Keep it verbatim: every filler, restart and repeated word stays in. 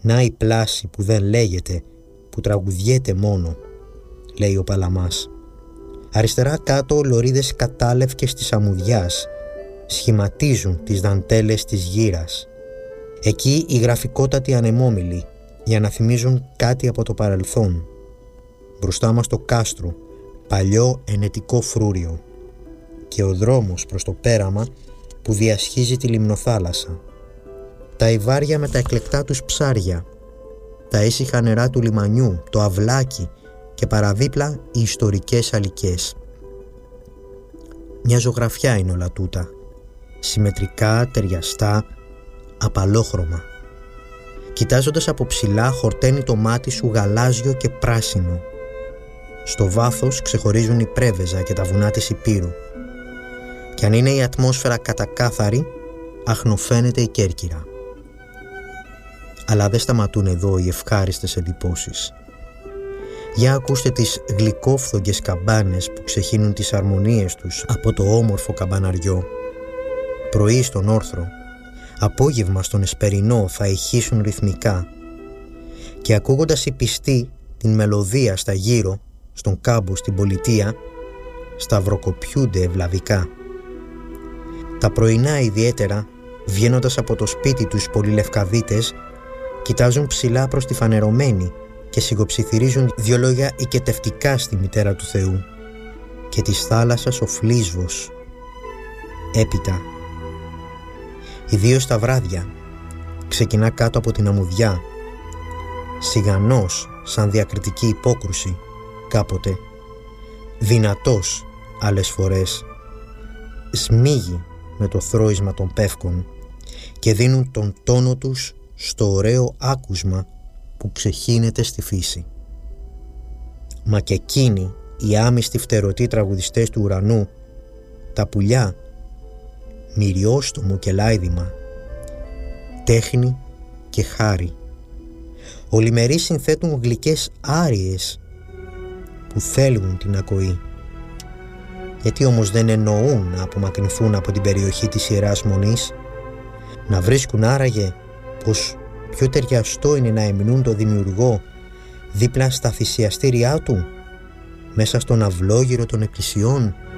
Να η πλάση που δεν λέγεται, που τραγουδιέται μόνο, λέει ο Παλαμάς. Αριστερά κάτω λωρίδες κατάλευκες της αμμουδιάς σχηματίζουν τις δαντέλες της γύρας. Εκεί οι γραφικότατοι ανεμόμυλοι για να θυμίζουν κάτι από το παρελθόν. Μπροστά μας το κάστρο, παλιό ενετικό φρούριο, και ο δρόμος προς το πέραμα που διασχίζει τη λιμνοθάλασσα. Τα ιβάρια με τα εκλεκτά τους ψάρια, τα ήσυχα νερά του λιμανιού, το αυλάκι και παραδίπλα οι ιστορικές αλικές. Μια ζωγραφιά είναι όλα τούτα, συμμετρικά, ταιριαστά, απαλόχρωμα. Κοιτάζοντας από ψηλά χορταίνει το μάτι σου γαλάζιο και πράσινο. Στο βάθος ξεχωρίζουν η Πρέβεζα και τα βουνά της Υπήρου. Κι αν είναι η ατμόσφαιρα κατακάθαρη, αχνοφαίνεται η Κέρκυρα. Αλλά δεν σταματούν εδώ οι ευχάριστες εντυπώσεις. Για ακούστε τις γλυκόφθογγες καμπάνες που ξεχύνουν τις αρμονίες τους από το όμορφο καμπαναριό. Πρωί στον όρθρο, απόγευμα στον εσπερινό θα ηχήσουν ρυθμικά, και ακούγοντας οι πιστοί την μελωδία στα γύρω, στον κάμπο, στην πολιτεία, σταυροκοπιούνται ευλαβικά. Τα πρωινά ιδιαίτερα, βγαίνοντας από το σπίτι τους πολυλευκαδίτες, κοιτάζουν ψηλά προς τη φανερωμένη και σιγοψιθυρίζουν δυο λόγια οικετευτικά στη Μητέρα του Θεού και της θάλασσας ο φλίσβος. Έπειτα, ιδίως τα βράδια, ξεκινά κάτω από την αμμουδιά, σιγανός σαν διακριτική υπόκρουση κάποτε, δυνατός άλλες φορές, σμίγει με το θρώισμα των πεύκων και δίνουν τον τόνο τους στο ωραίο άκουσμα που ξεχύνεται στη φύση. Μα και εκείνοι οι άμυστοι φτερωτοί τραγουδιστές του ουρανού, τα πουλιά, μυριόστομο και λάιδημα, τέχνη και χάρη, ολημεροί συνθέτουν γλυκές άριες που θέλουν την ακοή. Γιατί όμως δεν εννοούν να απομακρυνθούν από την περιοχή της Ιεράς Μονής, να βρίσκουν άραγε πως πιο ταιριαστό είναι να εμεινούν το Δημιουργό δίπλα στα θυσιαστήριά του, μέσα στον αυλόγυρο των εκκλησιών,